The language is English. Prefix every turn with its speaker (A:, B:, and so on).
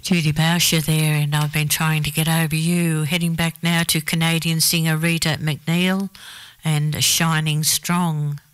A: Judy Boucher there, and I've been trying to get over you. Heading back now to Canadian singer Rita McNeil and Shining Strong.